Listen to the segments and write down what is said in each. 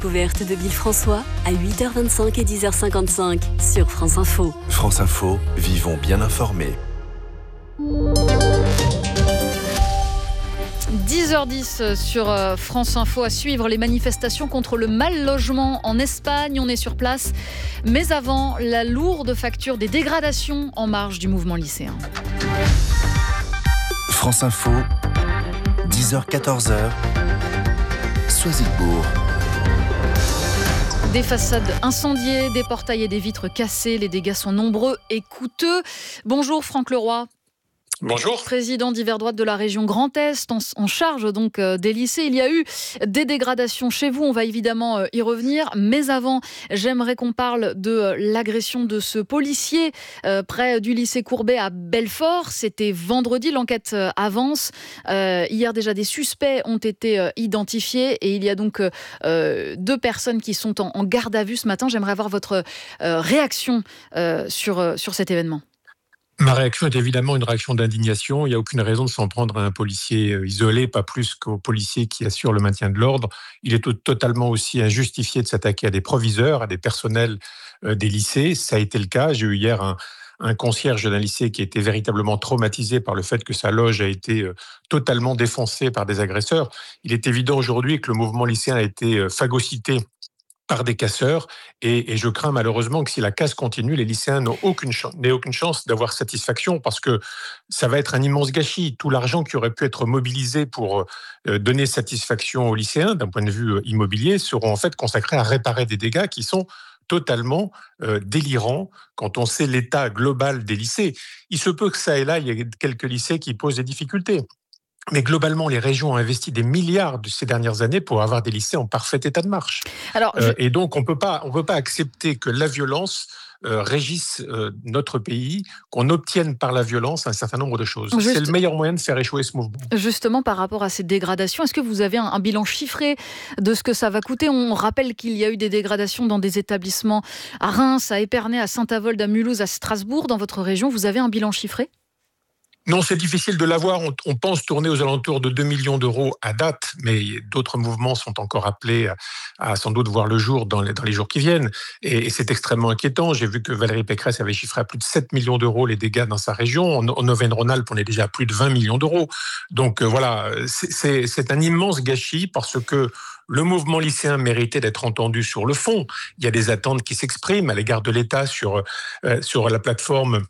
Couverte de Villefrançois à 8h25 et 10h55 sur France Info. France Info, vivons bien informés. 10h10 sur France Info, à suivre les manifestations contre le mal-logement en Espagne. On est sur place. Mais avant, la lourde facture des dégradations en marge du mouvement lycéen. France Info, 10h-14h, Soisilbourg. Des façades incendiées, des portails et des vitres cassées. Les dégâts sont nombreux et coûteux. Bonjour Franck Leroy. Bonjour. Président d'Hiver Droite de la région Grand Est, en charge donc des lycées. Il y a eu des dégradations chez vous, on va évidemment y revenir. Mais avant, j'aimerais qu'on parle de l'agression de ce policier près du lycée Courbet à Belfort. C'était vendredi, l'enquête avance. Hier déjà, des suspects ont été identifiés et il y a donc 2 personnes qui sont en garde à vue ce matin. J'aimerais avoir votre réaction sur cet événement. Ma réaction est évidemment une réaction d'indignation. Il n'y a aucune raison de s'en prendre à un policier isolé, pas plus qu'au policier qui assure le maintien de l'ordre. Il est totalement aussi injustifié de s'attaquer à des proviseurs, à des personnels des lycées. Ça a été le cas. J'ai eu hier un concierge d'un lycée qui était véritablement traumatisé par le fait que sa loge a été totalement défoncée par des agresseurs. Il est évident aujourd'hui que le mouvement lycéen a été phagocyté par des casseurs, et je crains malheureusement que si la casse continue, les lycéens n'aient aucune chance d'avoir satisfaction, parce que ça va être un immense gâchis. Tout l'argent qui aurait pu être mobilisé pour donner satisfaction aux lycéens, d'un point de vue immobilier, seront en fait consacrés à réparer des dégâts qui sont totalement délirants quand on sait l'état global des lycées. Il se peut que ça et là, il y ait quelques lycées qui posent des difficultés. Mais globalement, les régions ont investi des milliards de ces dernières années pour avoir des lycées en parfait état de marche. Et donc, on peut pas accepter que la violence régisse notre pays, qu'on obtienne par la violence un certain nombre de choses. C'est le meilleur moyen de faire échouer ce mouvement. Justement, par rapport à ces dégradations, est-ce que vous avez un bilan chiffré de ce que ça va coûter ? On rappelle qu'il y a eu des dégradations dans des établissements à Reims, à Épernay, à Saint-Avold, à Mulhouse, à Strasbourg. Dans votre région, vous avez un bilan chiffré ? Non, c'est difficile de l'avoir. On pense tourner aux alentours de 2 millions d'euros à date, mais d'autres mouvements sont encore appelés à sans doute voir le jour dans les jours qui viennent. Et c'est extrêmement inquiétant. J'ai vu que Valérie Pécresse avait chiffré à plus de 7 millions d'euros les dégâts dans sa région. En Auvergne-Rhône-Alpes, on est déjà à plus de 20 millions d'euros. Donc voilà, c'est un immense gâchis parce que le mouvement lycéen méritait d'être entendu sur le fond. Il y a des attentes qui s'expriment à l'égard de l'État sur la plateforme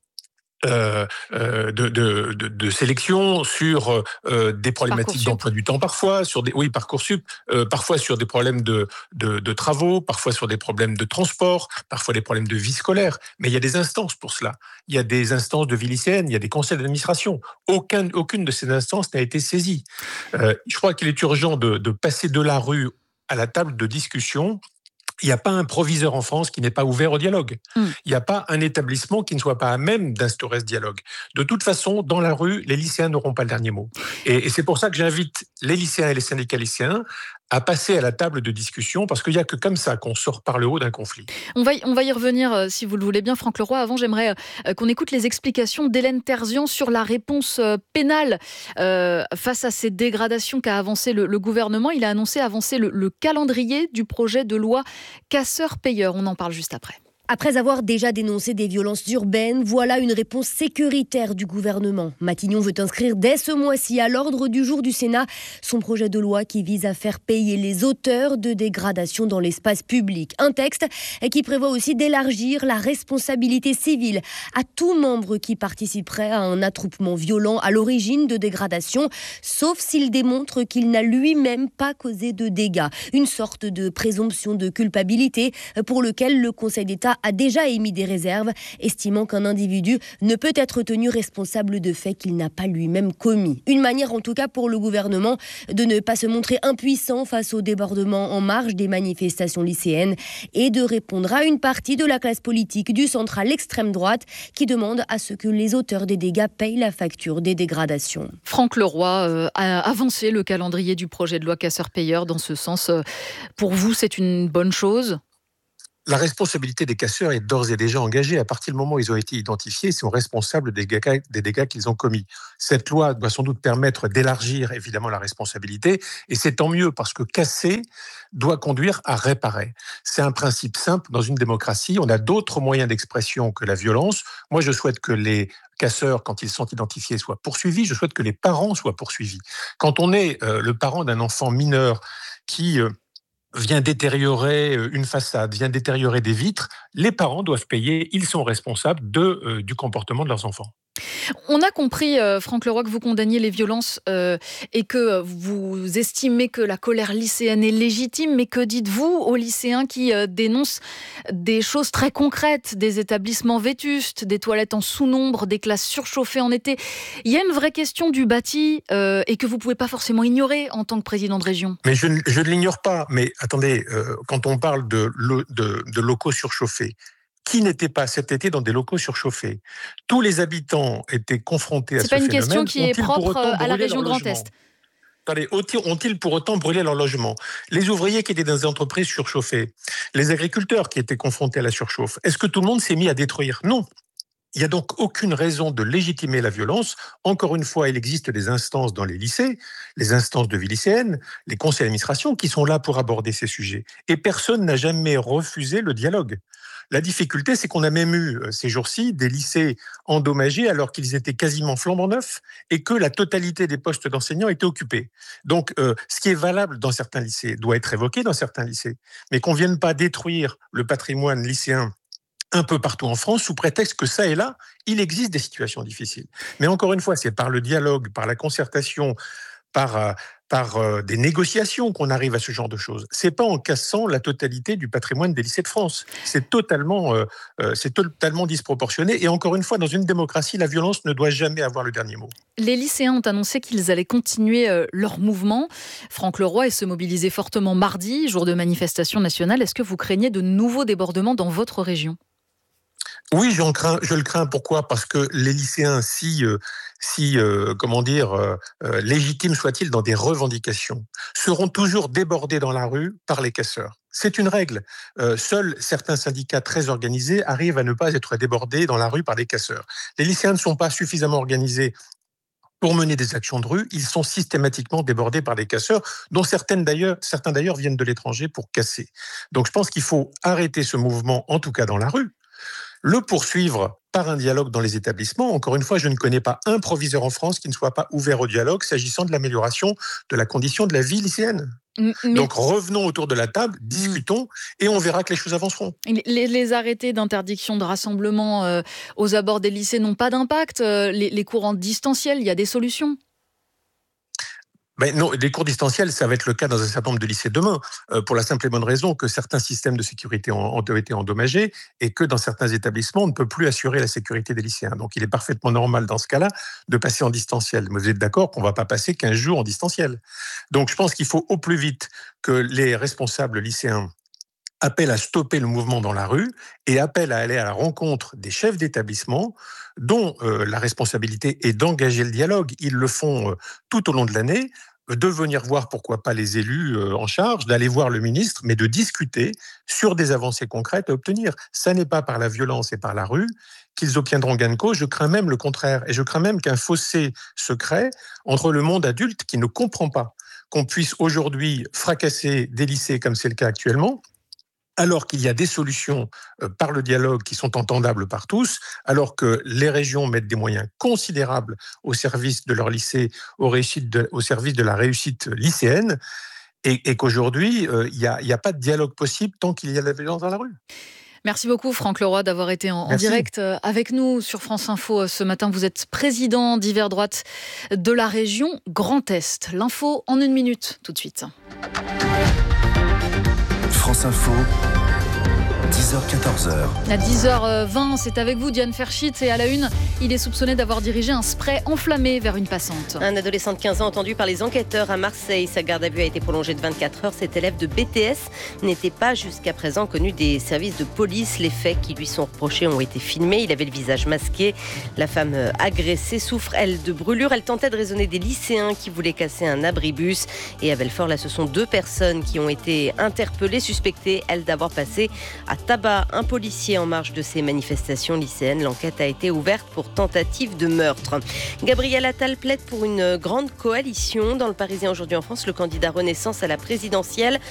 de sélection, sur des problématiques d'emploi du temps parfois, Parcoursup, parfois sur des problèmes de travaux, parfois sur des problèmes de transport, parfois des problèmes de vie scolaire. Mais il y a des instances pour cela. Il y a des instances de vie lycéenne, il y a des conseils d'administration. Aucune de ces instances n'a été saisie. Je crois qu'il est urgent de passer de la rue à la table de discussion. Il n'y a pas un proviseur en France qui n'est pas ouvert au dialogue. Il n'y a pas un établissement qui ne soit pas à même d'instaurer ce dialogue. De toute façon, dans la rue, les lycéens n'auront pas le dernier mot. Et c'est pour ça que j'invite les lycéens et les syndicats lycéens à passer à la table de discussion, parce qu'il n'y a que comme ça qu'on sort par le haut d'un conflit. On va y revenir, si vous le voulez bien, Franck Leroy. Avant, j'aimerais qu'on écoute les explications d'Hélène Terzian sur la réponse pénale face à ces dégradations qu'a avancé le gouvernement. Il a annoncé avancer le calendrier du projet de loi casseurs-payeurs. On en parle juste après. Après avoir déjà dénoncé des violences urbaines, voilà une réponse sécuritaire du gouvernement. Matignon veut inscrire dès ce mois-ci à l'ordre du jour du Sénat son projet de loi qui vise à faire payer les auteurs de dégradations dans l'espace public. Un texte qui prévoit aussi d'élargir la responsabilité civile à tout membre qui participerait à un attroupement violent à l'origine de dégradations, sauf s'il démontre qu'il n'a lui-même pas causé de dégâts. Une sorte de présomption de culpabilité pour lequel le Conseil d'État a déjà émis des réserves, estimant qu'un individu ne peut être tenu responsable de faits qu'il n'a pas lui-même commis. Une manière en tout cas pour le gouvernement de ne pas se montrer impuissant face au débordement en marge des manifestations lycéennes et de répondre à une partie de la classe politique du centre à l'extrême droite qui demande à ce que les auteurs des dégâts payent la facture des dégradations. Franck Leroy a avancé le calendrier du projet de loi casseurs-payeurs dans ce sens. Pour vous, c'est une bonne chose ? La responsabilité des casseurs est d'ores et déjà engagée. À partir du moment où ils ont été identifiés, ils sont responsables des dégâts qu'ils ont commis. Cette loi doit sans doute permettre d'élargir évidemment la responsabilité, et c'est tant mieux parce que casser doit conduire à réparer. C'est un principe simple dans une démocratie. On a d'autres moyens d'expression que la violence. Moi, je souhaite que les casseurs, quand ils sont identifiés, soient poursuivis. Je souhaite que les parents soient poursuivis. Quand on est le parent d'un enfant mineur qui vient détériorer une façade, vient détériorer des vitres, les parents doivent payer, ils sont responsables du comportement de leurs enfants. On a compris, Franck Leroy, que vous condamniez les violences et que vous estimez que la colère lycéenne est légitime, mais que dites-vous aux lycéens qui dénoncent des choses très concrètes, des établissements vétustes, des toilettes en sous-nombre, des classes surchauffées en été? Il y a une vraie question du bâti et que vous ne pouvez pas forcément ignorer en tant que président de région. Mais je ne l'ignore pas, mais attendez, quand on parle de locaux surchauffés, qui n'était pas cet été dans des locaux surchauffés? Tous les habitants étaient confrontés à ce phénomène. C'est pas une question qui est propre à la région Grand Est. Attendez, ont-ils pour autant brûlé leur logement? Les ouvriers qui étaient dans des entreprises surchauffées, les agriculteurs qui étaient confrontés à la surchauffe, est-ce que tout le monde s'est mis à détruire? Non. Il n'y a donc aucune raison de légitimer la violence. Encore une fois, il existe des instances dans les lycées, les instances de vie lycéenne, les conseils d'administration qui sont là pour aborder ces sujets. Et personne n'a jamais refusé le dialogue. La difficulté, c'est qu'on a même eu ces jours-ci des lycées endommagés alors qu'ils étaient quasiment flambant neufs et que la totalité des postes d'enseignants étaient occupés. Donc, ce qui est valable dans certains lycées doit être évoqué dans certains lycées. Mais qu'on ne vienne pas détruire le patrimoine lycéen un peu partout en France, sous prétexte que ça et là, il existe des situations difficiles. Mais encore une fois, c'est par le dialogue, par la concertation, par des négociations qu'on arrive à ce genre de choses. C'est pas en cassant la totalité du patrimoine des lycées de France. C'est totalement disproportionné. Et encore une fois, dans une démocratie, la violence ne doit jamais avoir le dernier mot. Les lycéens ont annoncé qu'ils allaient continuer leur mouvement. Franck Leroy et se mobiliser fortement mardi, jour de manifestation nationale. Est-ce que vous craignez de nouveaux débordements dans votre région ? Oui, je le crains. Pourquoi ? Parce que les lycéens, légitimes soient-ils dans des revendications, seront toujours débordés dans la rue par les casseurs. C'est une règle. Seuls certains syndicats très organisés arrivent à ne pas être débordés dans la rue par les casseurs. Les lycéens ne sont pas suffisamment organisés pour mener des actions de rue. Ils sont systématiquement débordés par les casseurs, dont certains d'ailleurs viennent de l'étranger pour casser. Donc je pense qu'il faut arrêter ce mouvement, en tout cas dans la rue, le poursuivre par un dialogue dans les établissements. Encore une fois, je ne connais pas un proviseur en France qui ne soit pas ouvert au dialogue s'agissant de l'amélioration de la condition de la vie lycéenne. Donc revenons autour de la table, discutons et on verra que les choses avanceront. Les arrêtés d'interdiction de rassemblement aux abords des lycées n'ont pas d'impact. Les cours en distanciel, il y a des solutions. Ben non, les cours distanciels, ça va être le cas dans un certain nombre de lycées demain, pour la simple et bonne raison que certains systèmes de sécurité ont été endommagés et que dans certains établissements, on ne peut plus assurer la sécurité des lycéens. Donc il est parfaitement normal dans ce cas-là de passer en distanciel. Mais vous êtes d'accord qu'on ne va pas passer 15 jours en distanciel. Donc je pense qu'il faut au plus vite que les responsables lycéens appellent à stopper le mouvement dans la rue et appellent à aller à la rencontre des chefs d'établissement dont la responsabilité est d'engager le dialogue. Ils le font tout au long de l'année, de venir voir pourquoi pas les élus en charge, d'aller voir le ministre, mais de discuter sur des avancées concrètes à obtenir. Ça n'est pas par la violence et par la rue qu'ils obtiendront gain de cause. Je crains même le contraire. Et je crains même qu'un fossé se crée entre le monde adulte qui ne comprend pas qu'on puisse aujourd'hui fracasser des lycées comme c'est le cas actuellement, alors qu'il y a des solutions par le dialogue qui sont entendables par tous, alors que les régions mettent des moyens considérables au service de leur lycée, au service de la réussite lycéenne, et qu'aujourd'hui, il n'y a pas de dialogue possible tant qu'il y a de la violence dans la rue. Merci beaucoup Franck Leroy d'avoir été en direct avec nous sur France Info ce matin. Vous êtes président d'Hiver Droite de la région Grand Est. L'info en 1 minute, tout de suite. France Info, 10h. 10h-14h. À 10h20, c'est avec vous Diane Ferschitz, et à la une, il est soupçonné d'avoir dirigé un spray enflammé vers une passante. Un adolescent de 15 ans entendu par les enquêteurs à Marseille. Sa garde à vue a été prolongée de 24 heures. Cet élève de BTS n'était pas jusqu'à présent connu des services de police. Les faits qui lui sont reprochés ont été filmés. Il avait le visage masqué. La femme agressée souffre, elle, de brûlures. Elle tentait de raisonner des lycéens qui voulaient casser un abribus. Et à Belfort, là, ce sont 2 personnes qui ont été interpellées, suspectées, elles, d'avoir passé à tabac un policier en marge de ces manifestations lycéennes. L'enquête a été ouverte pour tentative de meurtre. Gabriel Attal plaide pour une grande coalition. Dans le Parisien aujourd'hui en France, le candidat Renaissance à la présidentielle